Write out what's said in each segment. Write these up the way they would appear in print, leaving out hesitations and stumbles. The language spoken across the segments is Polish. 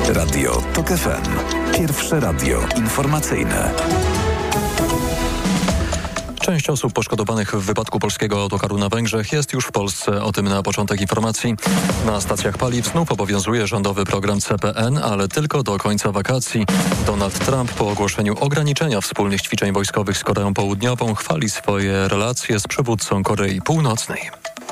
Radio TOK FM. Pierwsze radio informacyjne. Część osób poszkodowanych w wypadku polskiego autokaru na Węgrzech jest już w Polsce. O tym na początek informacji. Na stacjach paliw znów obowiązuje rządowy program CPN, ale tylko do końca wakacji. Donald Trump po ogłoszeniu ograniczenia wspólnych ćwiczeń wojskowych z Koreą Południową chwali swoje relacje z przywódcą Korei Północnej.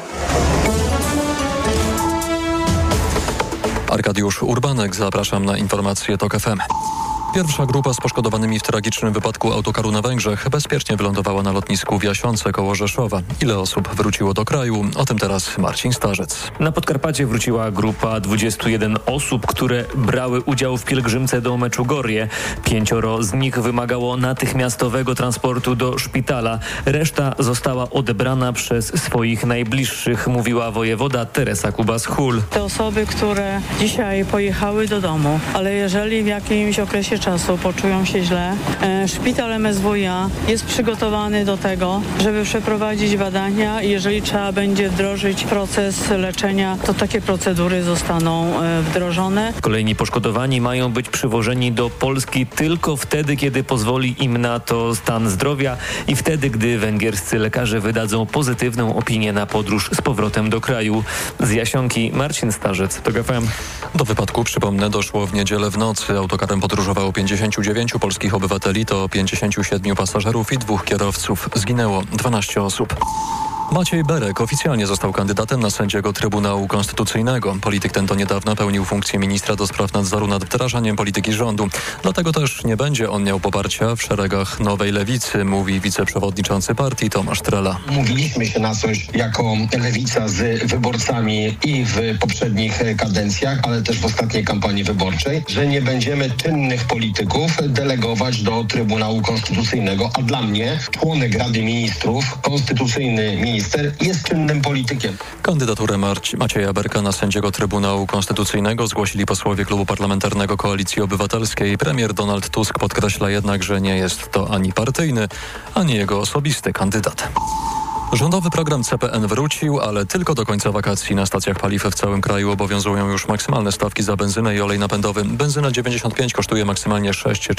Arkadiusz Urbanek, zapraszam na informacje TOK FM. Pierwsza grupa z poszkodowanymi w tragicznym wypadku autokaru na Węgrzech bezpiecznie wylądowała na lotnisku w Jasionce koło Rzeszowa. Ile osób wróciło do kraju? O tym teraz Marcin Starzec. Na Podkarpacie wróciła grupa 21 osób, które brały udział w pielgrzymce do Meczugorje. 5 z nich wymagało natychmiastowego transportu do szpitala. Reszta została odebrana przez swoich najbliższych, mówiła wojewoda Teresa Kubas-Hul. Te osoby, które dzisiaj pojechały do domu, ale jeżeli w jakimś okresie czasu poczują się źle, szpital MSWiA jest przygotowany do tego, żeby przeprowadzić badania i jeżeli trzeba będzie wdrożyć proces leczenia, to takie procedury zostaną wdrożone. Kolejni poszkodowani mają być przywożeni do Polski tylko wtedy, kiedy pozwoli im na to stan zdrowia i wtedy, gdy węgierscy lekarze wydadzą pozytywną opinię na podróż z powrotem do kraju. Z Jasionki Marcin Starzec, TOK FM. Do wypadku, przypomnę, doszło w niedzielę w nocy. Autokarem podróżowało 59 polskich obywateli, to 57 pasażerów i 2 kierowców. Zginęło 12 osób. Maciej Berek oficjalnie został kandydatem na sędziego Trybunału Konstytucyjnego. Polityk ten do niedawna pełnił funkcję ministra do spraw nadzoru nad wdrażaniem polityki rządu. Dlatego też nie będzie on miał poparcia w szeregach Nowej Lewicy, mówi wiceprzewodniczący partii Tomasz Trela. Mówiliśmy się na coś jako Lewica z wyborcami i w poprzednich kadencjach, ale też w ostatniej kampanii wyborczej, że nie będziemy czynnych polityków delegować do Trybunału Konstytucyjnego, a dla mnie członek Rady Ministrów, konstytucyjny minister jest czynnym politykiem. Kandydaturę Macieja Berka na sędziego Trybunału Konstytucyjnego zgłosili posłowie Klubu Parlamentarnego Koalicji Obywatelskiej. Premier Donald Tusk podkreśla jednak, że nie jest to ani partyjny, ani jego osobisty kandydat. Rządowy program CPN wrócił, ale tylko do końca wakacji. Na stacjach paliw w całym kraju obowiązują już maksymalne stawki za benzynę i olej napędowy. Benzyna 95 kosztuje maksymalnie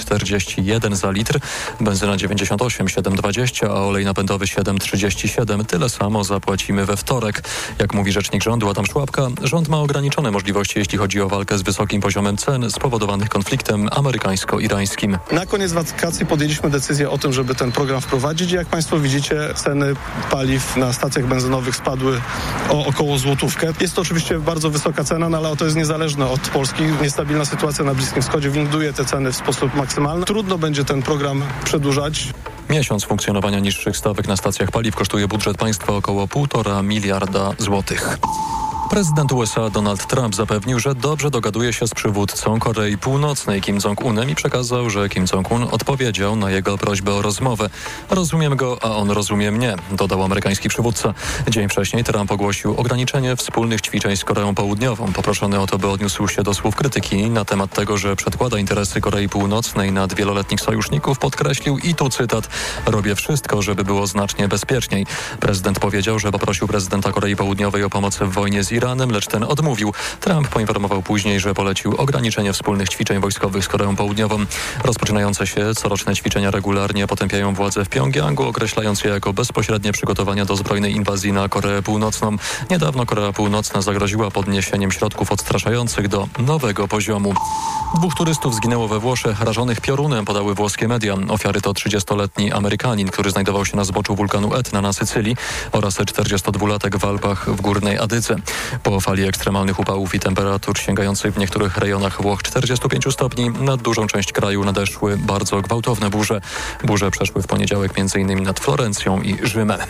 6,41 za litr, benzyna 98 7,20, a olej napędowy 7,37. Tyle samo zapłacimy we wtorek. Jak mówi rzecznik rządu Adam Szłapka, rząd ma ograniczone możliwości, jeśli chodzi o walkę z wysokim poziomem cen spowodowanych konfliktem amerykańsko-irańskim. Na koniec wakacji podjęliśmy decyzję o tym, żeby ten program wprowadzić. Jak Państwo widzicie, ceny paliw na stacjach benzynowych spadły o około złotówkę. Jest to oczywiście bardzo wysoka cena, no ale to jest niezależne od Polski. Niestabilna sytuacja na Bliskim Wschodzie winduje te ceny w sposób maksymalny. Trudno będzie ten program przedłużać. Miesiąc funkcjonowania niższych stawek na stacjach paliw kosztuje budżet państwa około 1,5 miliarda złotych. Prezydent USA Donald Trump zapewnił, że dobrze dogaduje się z przywódcą Korei Północnej Kim Jong-unem i przekazał, że Kim Jong-un odpowiedział na jego prośbę o rozmowę. Rozumiem go, a on rozumie mnie, dodał amerykański przywódca. Dzień wcześniej Trump ogłosił ograniczenie wspólnych ćwiczeń z Koreą Południową. Poproszony o to, by odniósł się do słów krytyki na temat tego, że przedkłada interesy Korei Północnej nad wieloletnich sojuszników, podkreślił i tu cytat: robię wszystko, żeby było znacznie bezpieczniej. Prezydent powiedział, że poprosił prezydenta Korei Południowej o pomoc w wojnie z Iranem, lecz ten odmówił. Trump poinformował później, że polecił ograniczenie wspólnych ćwiczeń wojskowych z Koreą Południową. Rozpoczynające się coroczne ćwiczenia regularnie potępiają władze w Pjongjangu, określając je jako bezpośrednie przygotowania do zbrojnej inwazji na Koreę Północną. Niedawno Korea Północna zagroziła podniesieniem środków odstraszających do nowego poziomu. 2 turystów zginęło we Włoszech rażonych piorunem, podały włoskie media. Ofiary to 30-letni Amerykanin, który znajdował się na zboczu wulkanu Etna na Sycylii, oraz 42-latek w Alpach w Górnej Adydze. Po fali ekstremalnych upałów i temperatur sięgających w niektórych rejonach Włoch 45 stopni nad dużą część kraju nadeszły bardzo gwałtowne burze. Burze przeszły w poniedziałek m.in. nad Florencją i Rzymem.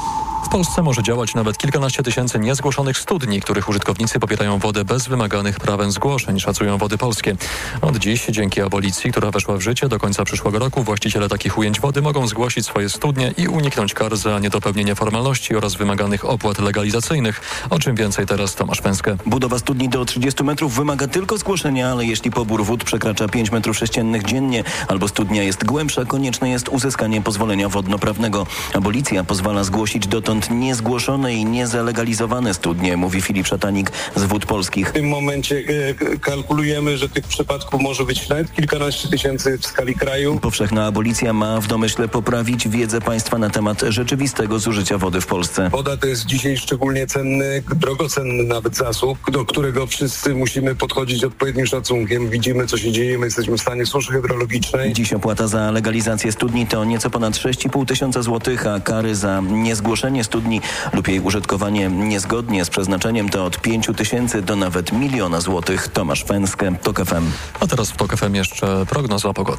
W Polsce może działać nawet kilkanaście tysięcy niezgłoszonych studni, których użytkownicy pobierają wodę bez wymaganych prawem zgłoszeń, szacują Wody Polskie. Od dziś, dzięki abolicji, która weszła w życie do końca przyszłego roku, właściciele takich ujęć wody mogą zgłosić swoje studnie i uniknąć kar za niedopełnienie formalności oraz wymaganych opłat legalizacyjnych. O czym więcej teraz Tomasz Węskę. Budowa studni do 30 metrów wymaga tylko zgłoszenia, ale jeśli pobór wód przekracza 5 metrów sześciennych dziennie albo studnia jest głębsza, konieczne jest uzyskanie pozwolenia wodnoprawnego. Abolicja pozwala zgłosić dotąd dotąd niezgłoszone i niezalegalizowane studnie, mówi Filip Szatanik z Wód Polskich. W tym momencie kalkulujemy, że tych przypadków może być nawet kilkanaście tysięcy w skali kraju. Powszechna abolicja ma w domyśle poprawić wiedzę państwa na temat rzeczywistego zużycia wody w Polsce. Woda to jest dzisiaj szczególnie cenny, drogocenny nawet zasób, do którego wszyscy musimy podchodzić odpowiednim szacunkiem. Widzimy, co się dzieje, my jesteśmy w stanie suszy hydrologicznej. Dziś opłata za legalizację studni to nieco ponad 6,5 tysiąca złotych, a kary za niezgłoszenie studni lub jej użytkowanie niezgodnie z przeznaczeniem to od 5 tysięcy do nawet 1 000 000 złotych. Tomasz Fęskę, TOK FM. A teraz w TOK FM jeszcze prognoza pogody.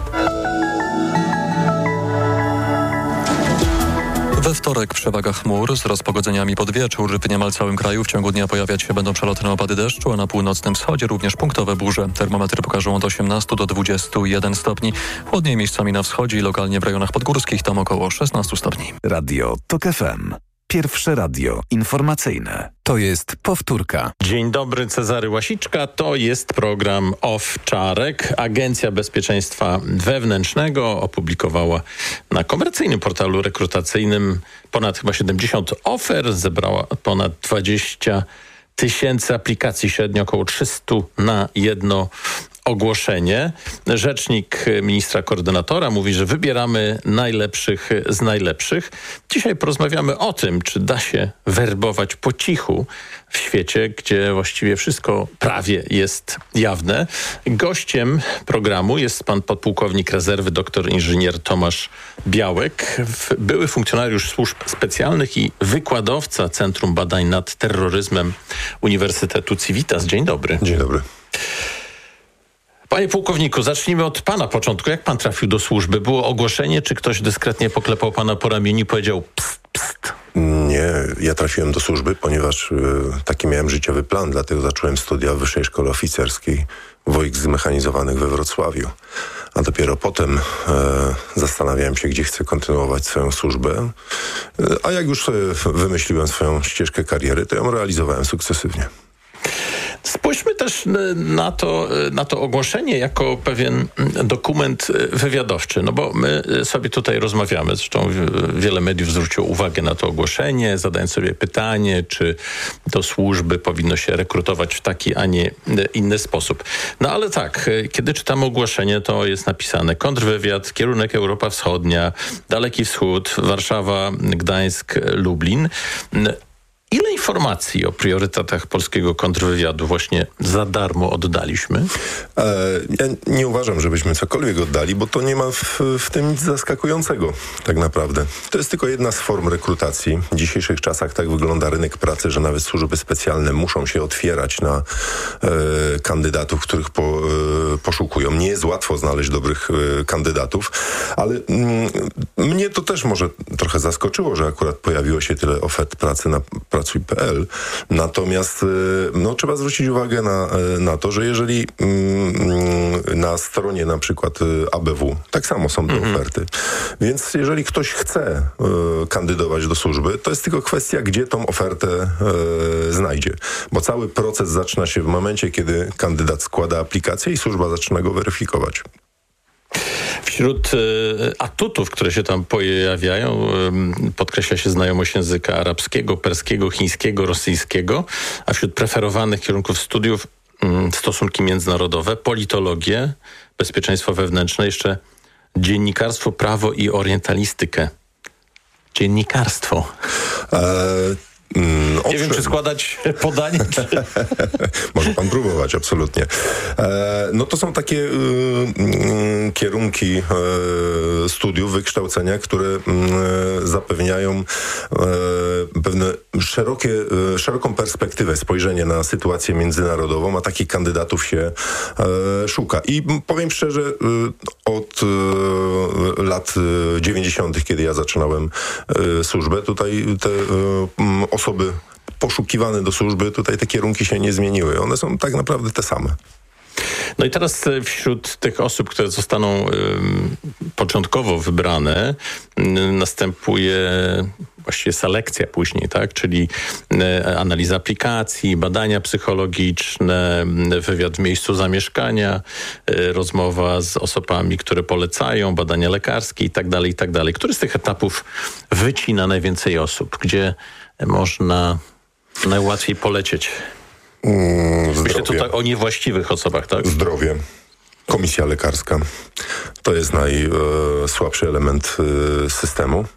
We wtorek przewaga chmur z rozpogodzeniami pod wieczór. W niemal całym kraju w ciągu dnia pojawiać się będą przelotne opady deszczu, a na północnym wschodzie również punktowe burze. Termometry pokażą od 18 do 21 stopni. Chłodniej miejscami na wschodzie i lokalnie w rejonach podgórskich, tam około 16 stopni. Radio TOK FM. Pierwsze radio informacyjne. To jest powtórka. Dzień dobry, Cezary Łasiczka. To jest program Owczarek. Agencja Bezpieczeństwa Wewnętrznego opublikowała na komercyjnym portalu rekrutacyjnym ponad chyba 70 ofert. Zebrała ponad 20 tysięcy aplikacji, średnio około 300 na jedno ogłoszenie. Rzecznik ministra koordynatora mówi, że wybieramy najlepszych z najlepszych. Dzisiaj porozmawiamy o tym, czy da się werbować po cichu w świecie, gdzie właściwie wszystko prawie jest jawne. Gościem programu jest pan podpułkownik rezerwy dr inżynier Tomasz Białek, były funkcjonariusz służb specjalnych i wykładowca Centrum Badań nad Terroryzmem Uniwersytetu Civitas. Dzień dobry. Dzień dobry. Panie pułkowniku, zacznijmy od pana początku. Jak pan trafił do służby? Było ogłoszenie, czy ktoś dyskretnie poklepał pana po ramieniu i powiedział pst, pst? Nie, ja trafiłem do służby, ponieważ taki miałem życiowy plan, dlatego zacząłem studia w Wyższej Szkole Oficerskiej Wojsk Zmechanizowanych we Wrocławiu. A dopiero potem zastanawiałem się, gdzie chcę kontynuować swoją służbę. A jak już sobie wymyśliłem swoją ścieżkę kariery, to ją realizowałem sukcesywnie. Spójrzmy też na to ogłoszenie jako pewien dokument wywiadowczy, no bo my sobie tutaj rozmawiamy, zresztą wiele mediów zwróciło uwagę na to ogłoszenie, zadając sobie pytanie, czy do służby powinno się rekrutować w taki, a nie inny sposób. No ale tak, kiedy czytamy ogłoszenie, to jest napisane kontrwywiad, kierunek Europa Wschodnia, Daleki Wschód, Warszawa, Gdańsk, Lublin. Ile informacji o priorytetach polskiego kontrwywiadu właśnie za darmo oddaliśmy? Ja nie uważam, żebyśmy cokolwiek oddali, bo to nie ma w tym nic zaskakującego tak naprawdę. To jest tylko jedna z form rekrutacji. W dzisiejszych czasach tak wygląda rynek pracy, że nawet służby specjalne muszą się otwierać na kandydatów, których poszukują. Nie jest łatwo znaleźć dobrych kandydatów, ale mnie to też może trochę zaskoczyło, że akurat pojawiło się tyle ofert pracy na pracuj.pl. Natomiast trzeba zwrócić uwagę na to, że jeżeli na stronie na przykład ABW tak samo są te oferty, więc jeżeli ktoś chce kandydować do służby, to jest tylko kwestia, gdzie tą ofertę znajdzie. Bo cały proces zaczyna się w momencie, kiedy kandydat składa aplikację i służba zaczyna go weryfikować. Wśród atutów, które się tam pojawiają, podkreśla się znajomość języka arabskiego, perskiego, chińskiego, rosyjskiego, a wśród preferowanych kierunków studiów stosunki międzynarodowe, politologię, bezpieczeństwo wewnętrzne, jeszcze dziennikarstwo, prawo i orientalistykę. Dziennikarstwo. Nie wiem, czy składać podanie, czy... Może pan próbować, absolutnie. To są takie kierunki studiów, wykształcenia, które zapewniają pewne szeroką perspektywę, spojrzenie na sytuację międzynarodową, a takich kandydatów się szuka. I powiem szczerze, od lat 90., kiedy ja zaczynałem służbę, tutaj te osoby poszukiwane do służby, tutaj te kierunki się nie zmieniły. One są tak naprawdę te same. No i teraz wśród tych osób, które zostaną początkowo wybrane, następuje właściwie selekcja później, tak? Czyli analiza aplikacji, badania psychologiczne, wywiad w miejscu zamieszkania, rozmowa z osobami, które polecają, badania lekarskie i tak dalej. Który z tych etapów wycina najwięcej osób? Gdzie można najłatwiej polecieć? Myślę tutaj o niewłaściwych osobach, tak? Zdrowie. Komisja lekarska. To jest najsłabszy element systemu.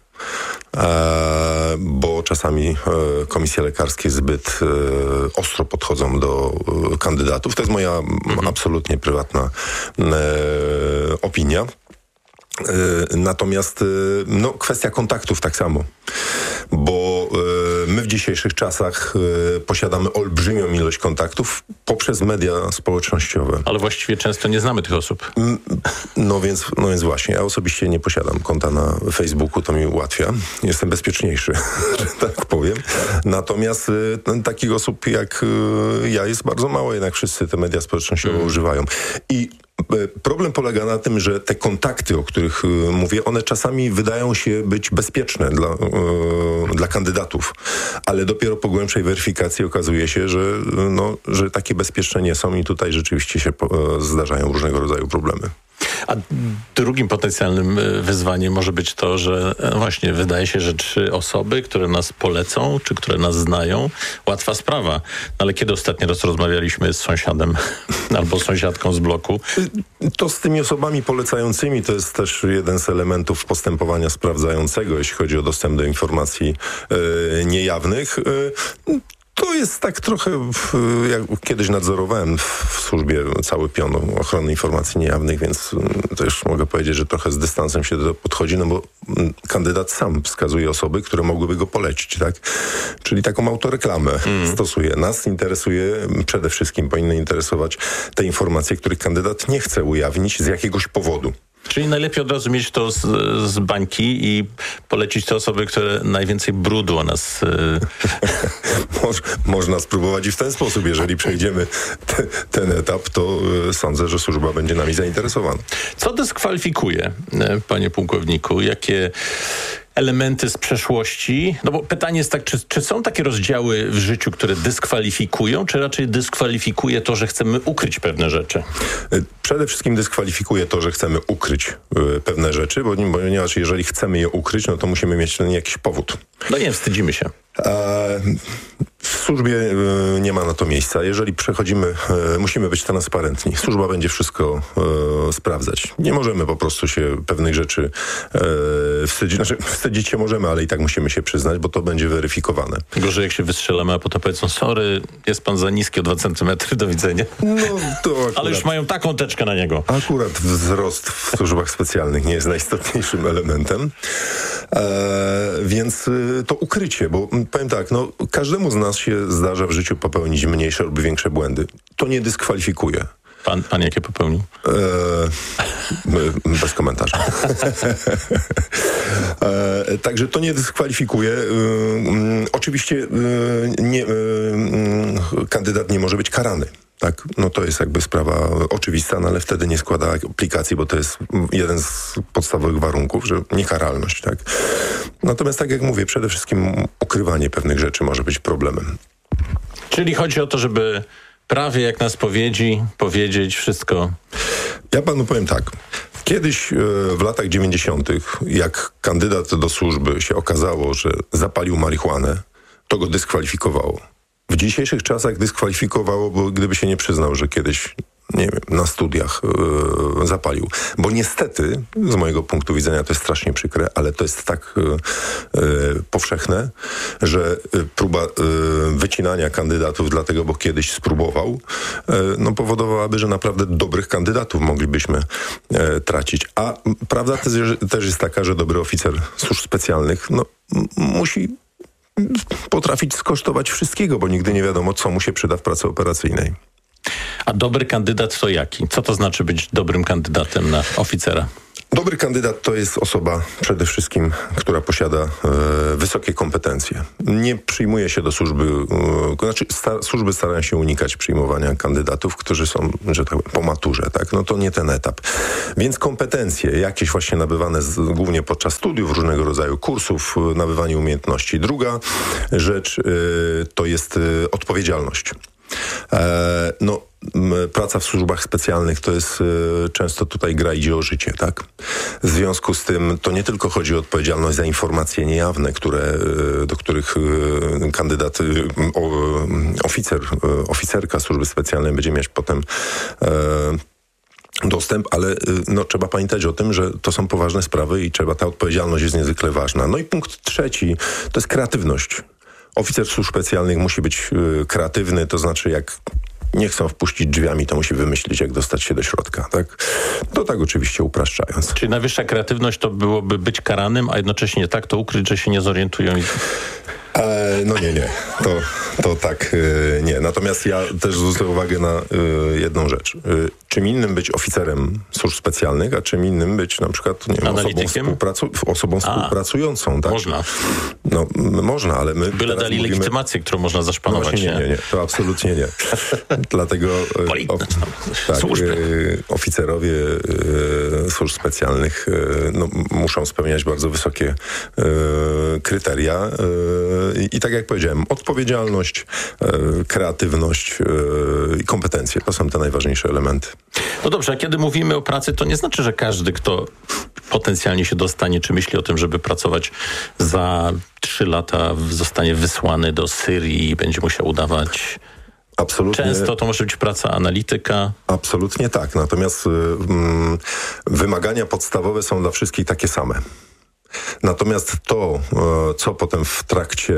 Bo czasami komisje lekarskie zbyt ostro podchodzą do kandydatów. To jest moja absolutnie prywatna opinia. Natomiast kwestia kontaktów tak samo, bo my w dzisiejszych czasach posiadamy olbrzymią ilość kontaktów poprzez media społecznościowe. Ale właściwie często nie znamy tych osób. No więc właśnie, ja osobiście nie posiadam konta na Facebooku, to mi ułatwia. Jestem bezpieczniejszy, że tak powiem. Natomiast takich osób jak ja jest bardzo mało, jednak wszyscy te media społecznościowe używają. I problem polega na tym, że te kontakty, o których mówię, one czasami wydają się być bezpieczne dla kandydatów, ale dopiero po głębszej weryfikacji okazuje się, że takie bezpieczne nie są i tutaj rzeczywiście się zdarzają różnego rodzaju problemy. A drugim potencjalnym wyzwaniem może być to, że właśnie wydaje się, że 3 osoby, które nas polecą, czy które nas znają, łatwa sprawa. Ale kiedy ostatni raz rozmawialiśmy z sąsiadem albo sąsiadką z bloku? To z tymi osobami polecającymi to jest też jeden z elementów postępowania sprawdzającego, jeśli chodzi o dostęp do informacji niejawnych. To jest tak trochę, jak kiedyś nadzorowałem w służbie cały pion ochrony informacji niejawnych, więc też mogę powiedzieć, że trochę z dystansem się do tego podchodzi, bo kandydat sam wskazuje osoby, które mogłyby go polecić, tak? Czyli taką autoreklamę stosuje. Nas interesuje, przede wszystkim powinny interesować te informacje, których kandydat nie chce ujawnić z jakiegoś powodu. Czyli najlepiej od razu mieć to z bańki i polecić te osoby, które najwięcej brudu o nas... Można spróbować i w ten sposób. Jeżeli przejdziemy ten etap, to sądzę, że służba będzie nami zainteresowana. Co dyskwalifikuje, panie pułkowniku? Jakie elementy z przeszłości? No bo pytanie jest tak, czy są takie rozdziały w życiu, które dyskwalifikują, czy raczej dyskwalifikuje to, że chcemy ukryć pewne rzeczy? Przede wszystkim dyskwalifikuje to, że chcemy ukryć pewne rzeczy, ponieważ jeżeli chcemy je ukryć, no to musimy mieć jakiś powód. No nie, wstydzimy się. W służbie nie ma na to miejsca. Jeżeli przechodzimy, musimy być transparentni. Służba będzie wszystko sprawdzać. Nie możemy po prostu się pewnych rzeczy wstydzić. Znaczy, wstydzić się możemy, ale i tak musimy się przyznać, bo to będzie weryfikowane. Gorzej jak się wystrzelamy, a potem powiedzą, sorry, jest pan za niski o 2 centymetry, do widzenia. No, to akurat, ale już mają taką teczkę na niego. Akurat wzrost w służbach specjalnych nie jest najistotniejszym elementem. Więc to ukrycie, bo powiem tak, każdemu z nas się zdarza w życiu popełnić mniejsze lub większe błędy. To nie dyskwalifikuje. Pan jakie popełnił? Bez komentarza. Także to nie dyskwalifikuje. Oczywiście kandydat nie może być karany. Tak, to jest jakby sprawa oczywista, ale wtedy nie składa aplikacji, bo to jest jeden z podstawowych warunków, że niekaralność, tak. Natomiast tak jak mówię, przede wszystkim ukrywanie pewnych rzeczy może być problemem. Czyli chodzi o to, żeby prawie jak na spowiedzi powiedzieć wszystko. Ja panu powiem tak. Kiedyś w latach 90., jak kandydat do służby się okazało, że zapalił marihuanę, to go dyskwalifikowało. W dzisiejszych czasach dyskwalifikowało, bo gdyby się nie przyznał, że kiedyś, nie wiem, na studiach zapalił. Bo niestety, z mojego punktu widzenia, to jest strasznie przykre, ale to jest tak powszechne, że próba wycinania kandydatów dlatego, bo kiedyś spróbował, powodowałaby, że naprawdę dobrych kandydatów moglibyśmy tracić. A prawda też jest taka, że dobry oficer służb specjalnych musi potrafić skosztować wszystkiego, bo nigdy nie wiadomo, co mu się przyda w pracy operacyjnej. A dobry kandydat to jaki? Co to znaczy być dobrym kandydatem na oficera? Dobry kandydat to jest osoba przede wszystkim, która posiada wysokie kompetencje. Nie przyjmuje się do służby, służby starają się unikać przyjmowania kandydatów, którzy są, że tak powiem, po maturze, tak? No to nie ten etap. Więc kompetencje jakieś właśnie nabywane głównie podczas studiów, różnego rodzaju kursów, nabywanie umiejętności. Druga rzecz to jest odpowiedzialność. Praca w służbach specjalnych to jest często tutaj idzie o życie, tak? W związku z tym to nie tylko chodzi o odpowiedzialność za informacje niejawne, do których kandydat, oficerka służby specjalnej będzie mieć potem dostęp, ale trzeba pamiętać o tym, że to są poważne sprawy i ta odpowiedzialność jest niezwykle ważna. No i punkt trzeci to jest kreatywność. Oficer służb specjalnych musi być kreatywny, to znaczy jak nie chcą wpuścić drzwiami, to musi wymyślić, jak dostać się do środka, tak? To tak oczywiście upraszczając. Czyli najwyższa kreatywność to byłoby być karanym, a jednocześnie tak to ukryć, że się nie zorientują i... Nie. To tak nie. Natomiast ja też zwrócę uwagę na jedną rzecz. Czym innym być oficerem służb specjalnych, a czym innym być na przykład osobą współpracującą. Tak? Można. No, można, ale my byle dali legitymację, którą można zaszpanować. No nie. To absolutnie nie. Dlatego oficerowie służb specjalnych muszą spełniać bardzo wysokie kryteria i tak jak powiedziałem, odpowiedzialność, kreatywność i kompetencje. To są te najważniejsze elementy. No dobrze, a kiedy mówimy o pracy, to nie znaczy, że każdy, kto potencjalnie się dostanie, czy myśli o tym, żeby pracować za 3 lata, zostanie wysłany do Syrii i będzie musiał udawać... Absolutnie. Często to może być praca analityka. Absolutnie tak. Natomiast wymagania podstawowe są dla wszystkich takie same. Natomiast to, co potem w trakcie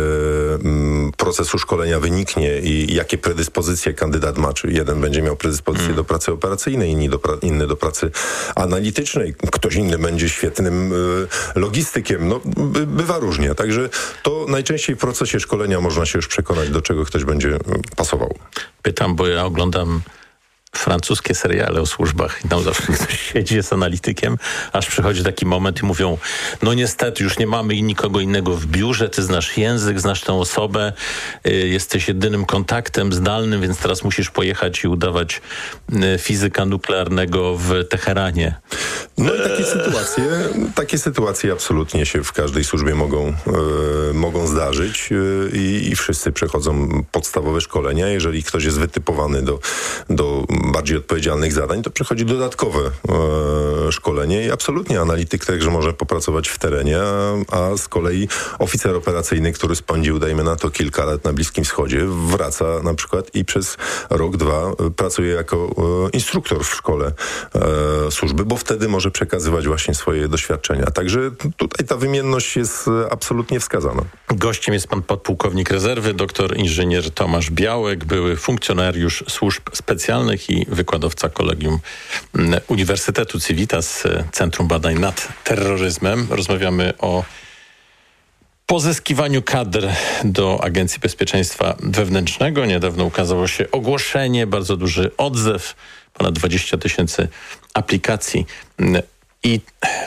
procesu szkolenia wyniknie i jakie predyspozycje kandydat ma, czy jeden będzie miał predyspozycję do pracy operacyjnej, inny do pracy analitycznej, ktoś inny będzie świetnym logistykiem. Bywa różnie. Także to najczęściej w procesie szkolenia można się już przekonać, do czego ktoś będzie pasował. Pytam, bo ja oglądam francuskie seriale o służbach i tam zawsze ktoś siedzi, jest analitykiem, aż przychodzi taki moment i mówią, no niestety już nie mamy nikogo innego w biurze, ty znasz język, znasz tę osobę, jesteś jedynym kontaktem zdalnym, więc teraz musisz pojechać i udawać fizyka nuklearnego w Teheranie. No i takie sytuacje absolutnie się w każdej służbie mogą zdarzyć i wszyscy przechodzą podstawowe szkolenia. Jeżeli ktoś jest wytypowany do bardziej odpowiedzialnych zadań, to przechodzi dodatkowe szkolenie i absolutnie analityk także może popracować w terenie, a z kolei oficer operacyjny, który spędził, dajmy na to, kilka lat na Bliskim Wschodzie, wraca na przykład i przez rok, 2 pracuje jako instruktor w szkole służby, bo wtedy może przekazywać właśnie swoje doświadczenia. Także tutaj ta wymienność jest absolutnie wskazana. Gościem jest pan podpułkownik rezerwy, doktor inżynier Tomasz Białek, były funkcjonariusz służb specjalnych i wykładowca Kolegium Uniwersytetu Civitas, Centrum Badań nad Terroryzmem. Rozmawiamy o pozyskiwaniu kadr do Agencji Bezpieczeństwa Wewnętrznego. Niedawno ukazało się ogłoszenie, bardzo duży odzew, ponad 20 000 aplikacji. I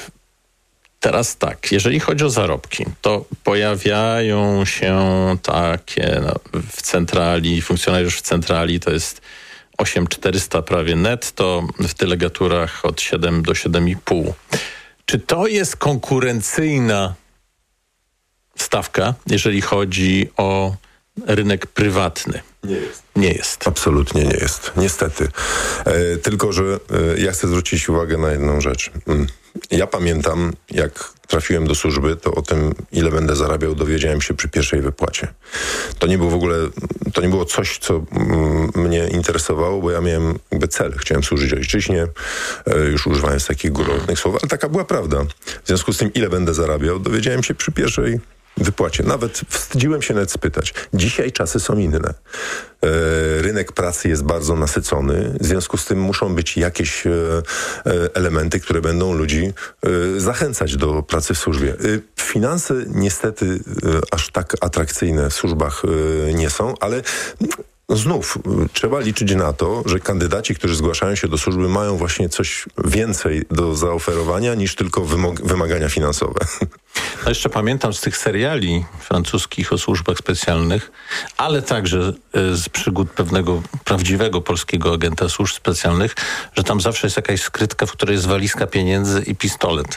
teraz tak, jeżeli chodzi o zarobki, to pojawiają się takie w centrali, funkcjonariusz w centrali to jest 8400 prawie netto, w delegaturach od 7 do 7,5. Czy to jest konkurencyjna stawka, jeżeli chodzi o rynek prywatny? Nie jest. Absolutnie nie jest. Niestety. Tylko, że ja chcę zwrócić uwagę na jedną rzecz. Ja pamiętam, jak trafiłem do służby, to o tym, ile będę zarabiał, dowiedziałem się przy pierwszej wypłacie. To nie było coś, co mnie interesowało, bo ja miałem cel. Chciałem służyć ojczyźnie, już używając takich górnolotnych słów, ale taka była prawda. W związku z tym, ile będę zarabiał, dowiedziałem się przy pierwszej wypłacie. Nawet wstydziłem się spytać. Dzisiaj czasy są inne. Rynek pracy jest bardzo nasycony. W związku z tym muszą być jakieś elementy, które będą ludzi zachęcać do pracy w służbie. Finanse niestety aż tak atrakcyjne w służbach nie są, ale znów trzeba liczyć na to, że kandydaci, którzy zgłaszają się do służby, mają właśnie coś więcej do zaoferowania niż tylko wymagania finansowe. No jeszcze pamiętam z tych seriali francuskich o służbach specjalnych, ale także z przygód pewnego prawdziwego polskiego agenta służb specjalnych, że tam zawsze jest jakaś skrytka, w której jest walizka pieniędzy i pistolet.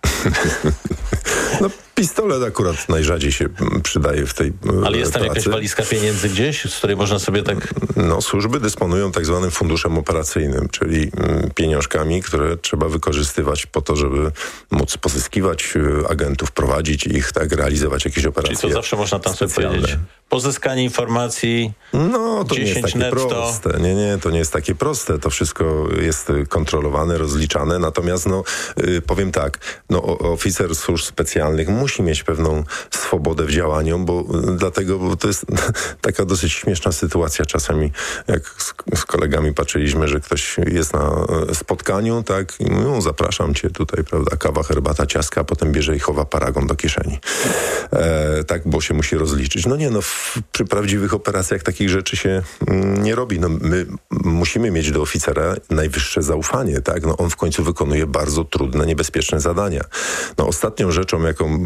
No, pistolet akurat najrzadziej się przydaje w tej Ale jest tam pracy. jakaś walizka pieniędzy gdzieś, z której można sobie tak... No, służby dysponują tak zwanym funduszem operacyjnym, czyli pieniążkami, które trzeba wykorzystywać po to, żeby móc pozyskiwać agentów, prowadzić ich, tak, realizować jakieś operacje. Czyli to zawsze można tam sobie powiedzieć. Pozyskanie informacji, no, to nie jest takie netto. proste. Nie, to nie jest takie proste. To wszystko jest kontrolowane, rozliczane. Natomiast, powiem tak, oficer służb specjalnych musi mieć pewną swobodę w działaniu, bo to jest taka dosyć śmieszna sytuacja czasami, jak z kolegami patrzyliśmy, że ktoś jest na spotkaniu, tak, i zapraszam cię tutaj, prawda, kawa, herbata, ciastka, a potem bierze i chowa paragon do kieszeni. Tak, bo się musi rozliczyć. Przy prawdziwych operacjach takich rzeczy się nie robi. My musimy mieć do oficera najwyższe zaufanie, tak? On w końcu wykonuje bardzo trudne, niebezpieczne zadania. Ostatnią rzeczą, jaką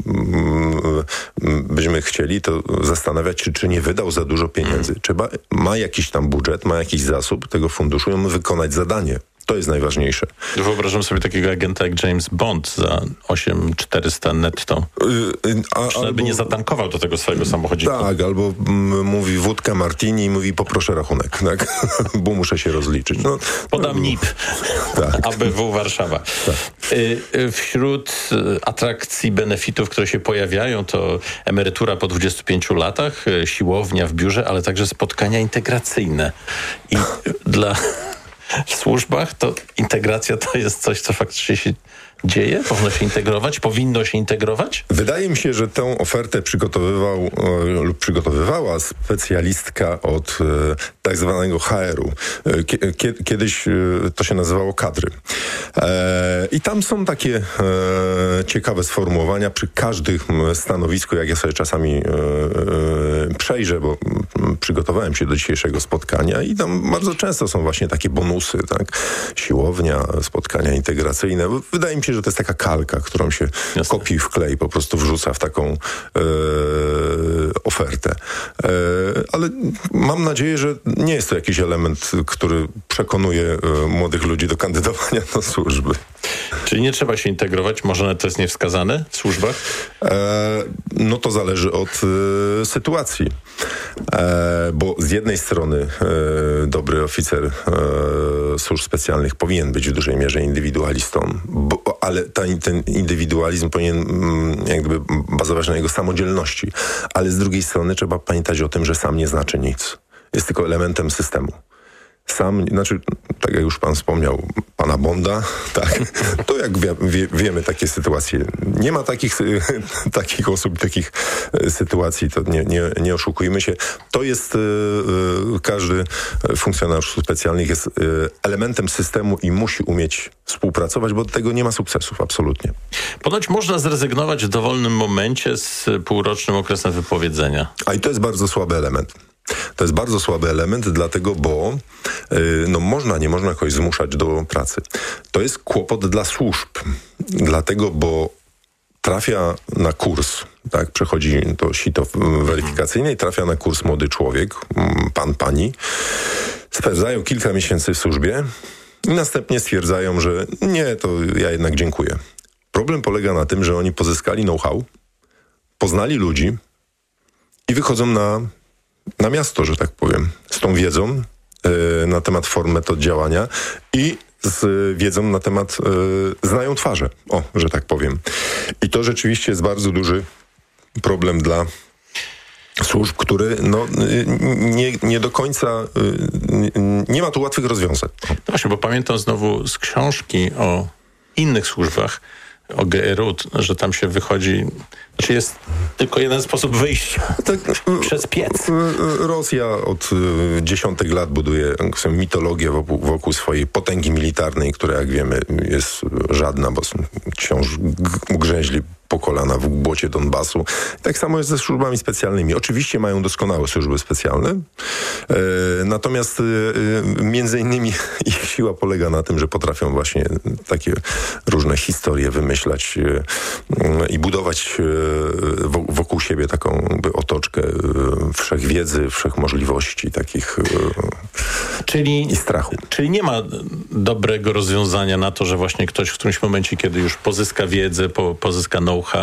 byśmy chcieli, to zastanawiać się, czy nie wydał za dużo pieniędzy. Ma jakiś tam budżet, ma jakiś zasób tego funduszu i on wykonać zadanie. To jest najważniejsze. Wyobrażam sobie takiego agenta jak James Bond za 8400 netto. Albo nie zatankował do tego swojego samochodziku. Tak, albo mówi wódka martini i mówi poproszę rachunek, tak? Bo muszę się rozliczyć. Podam NIP. Tak. ABW Warszawa. Tak. Wśród atrakcji, benefitów, które się pojawiają, to emerytura po 25 latach, siłownia w biurze, ale także spotkania integracyjne. I w służbach to integracja to jest coś, co faktycznie się dzieje? Powinno się integrować? Wydaje mi się, że tę ofertę przygotowywał lub przygotowywała specjalistka od tak zwanego HR-u. Kiedyś to się nazywało kadry. I tam są takie ciekawe sformułowania przy każdym stanowisku, jak ja sobie czasami przejrzę, bo przygotowałem się do dzisiejszego spotkania i tam bardzo często są właśnie takie bonusy, tak? Siłownia, spotkania integracyjne. Wydaje mi się, że to jest taka kalka, którą się kopi w klej, po prostu wrzuca w taką ofertę. Ale mam nadzieję, że nie jest to jakiś element, który przekonuje młodych ludzi do kandydowania do służby. Czyli nie trzeba się integrować? Może to jest niewskazane w służbach? To zależy od sytuacji. Bo z jednej strony dobry oficer służb specjalnych powinien być w dużej mierze indywidualistą, ale ten indywidualizm powinien jak gdyby bazować na jego samodzielności. Ale z drugiej strony trzeba pamiętać o tym, że sam nie znaczy nic. Jest tylko elementem systemu. Tak jak już pan wspomniał, pana Bonda, tak, to jak wiemy takie sytuacje. Nie ma takich osób, takich sytuacji, to nie oszukujmy się. To jest, każdy funkcjonariusz służb specjalnych jest elementem systemu i musi umieć współpracować, bo od tego nie ma sukcesów, absolutnie. Ponoć można zrezygnować w dowolnym momencie z półrocznym okresem wypowiedzenia. I to jest bardzo słaby element. To jest bardzo słaby element, dlatego, bo nie można kogoś zmuszać do pracy. To jest kłopot dla służb, dlatego, bo trafia na kurs, tak, przechodzi to sito weryfikacyjne i trafia na kurs młody człowiek, pani, spędzają kilka miesięcy w służbie i następnie stwierdzają, że nie, to ja jednak dziękuję. Problem polega na tym, że oni pozyskali know-how, poznali ludzi i wychodzą na miasto, że tak powiem, z tą wiedzą na temat form, metod działania i z wiedzą na temat, znają twarze, że tak powiem. I to rzeczywiście jest bardzo duży problem dla służb, który nie do końca, nie ma tu łatwych rozwiązań. No właśnie, bo pamiętam znowu z książki o innych służbach, o GRU, że tam się wychodzi Czy jest tylko jeden sposób wyjścia? Przez piec. Rosja od dziesiątek lat buduje mitologię wokół swojej potęgi militarnej, która, jak wiemy, jest żadna, bo wciąż grzęźli po kolana w błocie Donbasu. Tak samo jest ze służbami specjalnymi. Oczywiście mają doskonałe służby specjalne, natomiast między innymi ich siła polega na tym, że potrafią właśnie takie różne historie wymyślać i budować wokół siebie taką otoczkę wszechwiedzy, wszechmożliwości takich i strachu. Czyli nie ma dobrego rozwiązania na to, że właśnie ktoś w którymś momencie, kiedy już pozyska wiedzę, pozyska know-how,